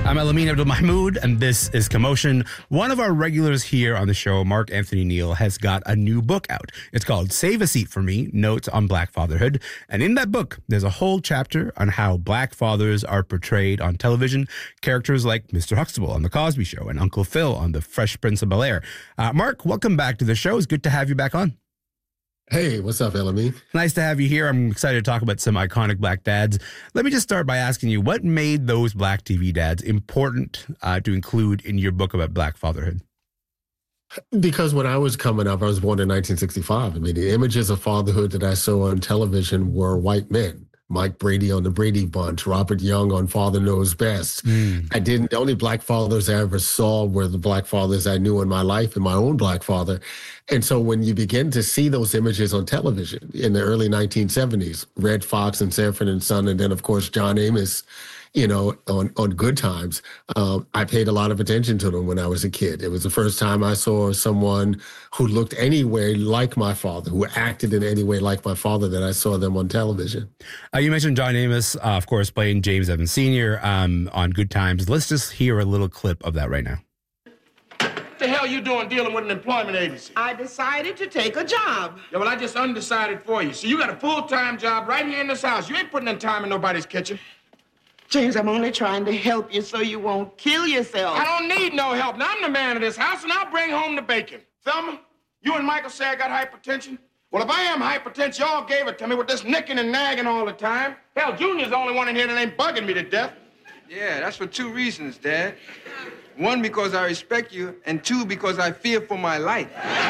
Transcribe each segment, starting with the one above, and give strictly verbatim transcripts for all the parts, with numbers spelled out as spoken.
I'm Elamin Abdul Mahmoud, and this is Commotion. One of our regulars here on the show, Mark Anthony Neal, has got a new book out. It's called Save a Seat for Me, Notes on Black Fatherhood. And in that book, there's a whole chapter on how black fathers are portrayed on television. Characters like Mister Huxtable on The Cosby Show and Uncle Phil on The Fresh Prince of Bel-Air. Uh, Mark, welcome back to the show. It's good to have you back on. Hey, what's up, Elamin? Nice to have you here. I'm excited to talk about some iconic black dads. Let me just start by asking you, what made those black T V dads important uh, to include in your book about black fatherhood? Because when I was coming up, I was born in nineteen sixty-five. I mean, the images of fatherhood that I saw on television were white men. Mike Brady on The Brady Bunch, Robert Young on Father Knows Best. Mm. I didn't, the only black fathers I ever saw were the black fathers I knew in my life and my own black father. And so when you begin to see those images on television in the early nineteen seventies, Red Fox and Sanford and Son, and then of course, John Amos, you know, on, on Good Times, um, I paid a lot of attention to them when I was a kid. It was the first time I saw someone who looked anyway like my father, who acted in any way like my father, that I saw them on television. Uh, you mentioned John Amos, uh, of course, playing James Evans Senior um, on Good Times. Let's just hear a little clip of that right now. What the hell you doing dealing with an employment agency? I decided to take a job. Yeah, well, I just undecided for you. So you got a full-time job right here in this house. You ain't putting in time in nobody's kitchen. James, I'm only trying to help you so you won't kill yourself. I don't need no help. Now, I'm the man of this house, and I'll bring home the bacon. Thelma, you and Michael say I got hypertension? Well, if I am hypertension, y'all gave it to me with this nicking and nagging all the time. Hell, Junior's the only one in here that ain't bugging me to death. Yeah, that's for two reasons, Dad. One, because I respect you, and two, because I fear for my life.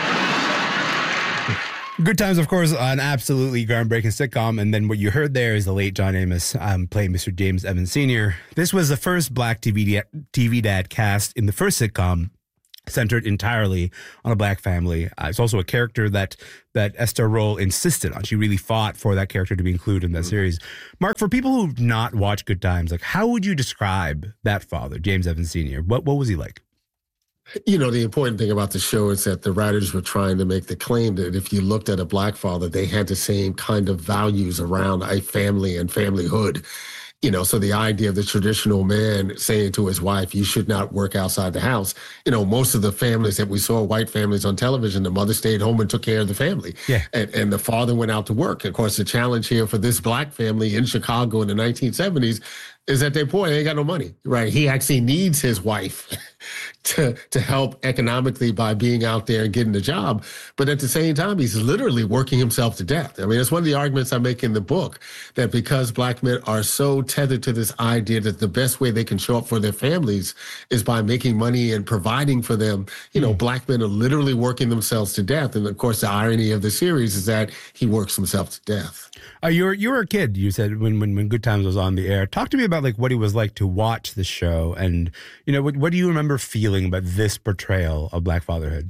Good Times, of course, an absolutely groundbreaking sitcom. And then what you heard there is the late John Amos um, playing Mister James Evans Senior This was the first black T V, da- T V dad cast in the first sitcom, centered entirely on a black family. Uh, it's also a character that that Esther Roll insisted on. She really fought for that character to be included in that mm-hmm. series. Mark, for people who've not watched Good Times, like how would you describe that father, James Evans Senior? What what was he like? You know, the important thing about the show is that the writers were trying to make the claim that if you looked at a black father, they had the same kind of values around a family and familyhood. You know, so the idea of the traditional man saying to his wife, you should not work outside the house. You know, most of the families that we saw, white families on television, the mother stayed home and took care of the family. Yeah. And, and the father went out to work. Of course, the challenge here for this black family in Chicago in the nineteen seventies is that they're poor, they ain't got no money, right? He actually needs his wife to to help economically by being out there and getting a job. But at the same time, he's literally working himself to death. I mean, it's one of the arguments I make in the book, that because black men are so tethered to this idea that the best way they can show up for their families is by making money and providing for them, you know, mm. black men are literally working themselves to death. And of course, the irony of the series is that he works himself to death. Uh, you were you were a kid, you said, when, when when Good Times was on the air. Talk to me about like what it was like to watch the show, and you know what, what do you remember feeling about this portrayal of black fatherhood?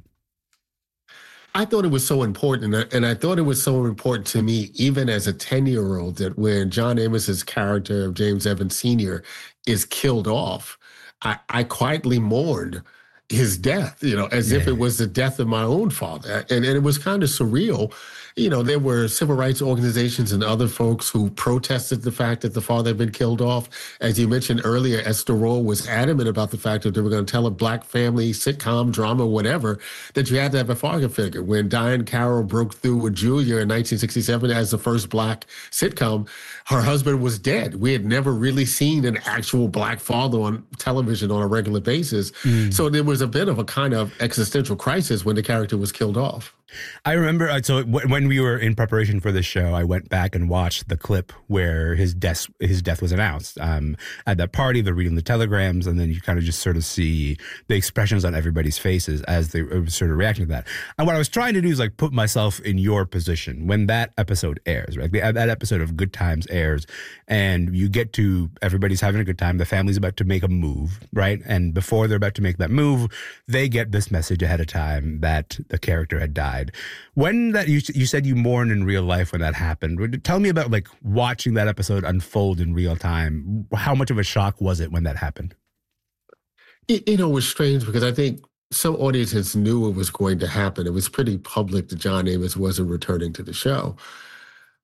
I thought it was so important, and I, and I thought it was so important to me, even as a ten-year-old, that when John Amos's character of James Evans Senior is killed off, I, I quietly mourned his death, you know, as yeah. if it was the death of my own father. And, and it was kind of surreal. You know, there were civil rights organizations and other folks who protested the fact that the father had been killed off. As you mentioned earlier, Esther Roll was adamant about the fact that they were going to tell a black family sitcom, drama, whatever, that you had to have a father figure. When Diahann Carroll broke through with Julia in nineteen sixty-seven as the first black sitcom, her husband was dead. We had never really seen an actual black father on television on a regular basis. Mm. So there was a bit of a kind of existential crisis when the character was killed off. I remember, uh, so w- when we were in preparation for this show, I went back and watched the clip where his death his death was announced. Um, at that party, they're reading the telegrams, and then you kind of just sort of see the expressions on everybody's faces as they were sort of reacting to that. And what I was trying to do is like put myself in your position when that episode airs, right? The, that episode of Good Times airs, and you get to everybody's having a good time. The family's about to make a move, right? And before they're about to make that move, they get this message ahead of time that the character had died. When that you you said you mourned in real life when that happened. Tell me about like watching that episode unfold in real time. How much of a shock was it when that happened? It, you know, it was strange because I think some audiences knew it was going to happen. It was pretty public that John Amos wasn't returning to the show.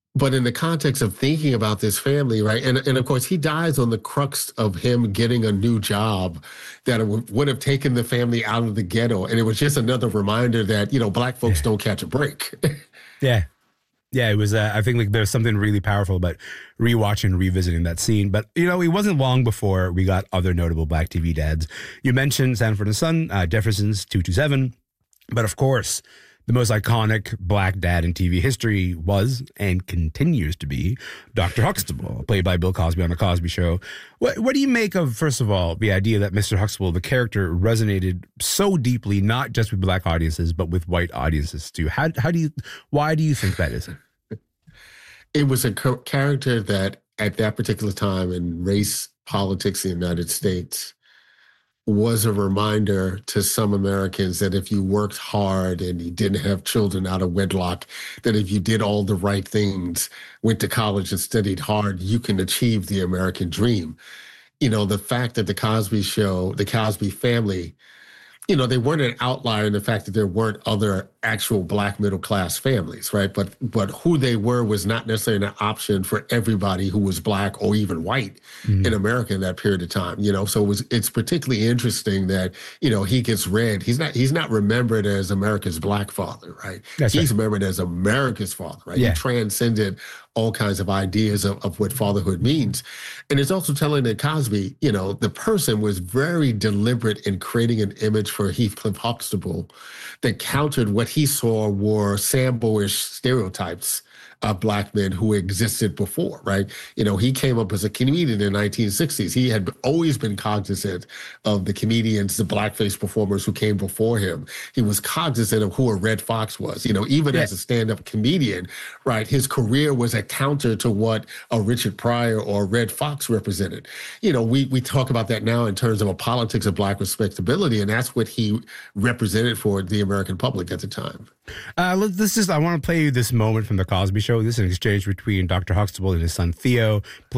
but in the context of thinking about this family, right? And, and of course, he dies on the crux of him getting a new job that w- would have taken the family out of the ghetto. And it was just another reminder that, you know, Black folks Yeah. don't catch a break. Yeah. Yeah, it was, uh, I think like there's something really powerful about rewatching and revisiting that scene. But, you know, it wasn't long before we got other notable Black T V dads. You mentioned Sanford and Son, uh, Jefferson's two two seven. But of course, the most iconic Black dad in T V history was and continues to be Doctor Huxtable, played by Bill Cosby on The Cosby Show. What, what do you make of, first of all, the idea that Mister Huxtable, the character, resonated so deeply, not just with Black audiences, but with white audiences too? How, how do you, why do you think that is? It was a co- character that at that particular time in race politics in the United States was a reminder to some Americans that if you worked hard and you didn't have children out of wedlock, that if you did all the right things, went to college and studied hard, you can achieve the American dream. You know, the fact that the Cosby Show, the Cosby family, you know, they weren't an outlier in the fact that there weren't other actual Black middle class families, right? But but who they were was not necessarily an option for everybody who was Black or even white mm-hmm. in America in that period of time. You know, so it was it's particularly interesting that, you know, he gets read. He's not he's not remembered as America's Black father, right? That's he's right. remembered as America's father, right? Yeah. He transcended all kinds of ideas of, of what fatherhood means. And it's also telling that Cosby, you know, the person was very deliberate in creating an image for Heathcliff Huxtable that countered what he saw were Sambo-ish stereotypes of Black men who existed before, right? You know, he came up as a comedian in the nineteen sixties. He had always been cognizant of the comedians, the blackface performers who came before him. He was cognizant of who a Red Fox was. You know, even yeah. as a stand-up comedian, right, his career was a counter to what a Richard Pryor or a Red Fox represented. You know, we we talk about that now in terms of a politics of Black respectability, and that's what he represented for the American public at the time. Uh, let's, let's just, I want to play you this moment from The Cosby Show. This is an exchange between Doctor Huxtable and his son Theo. Play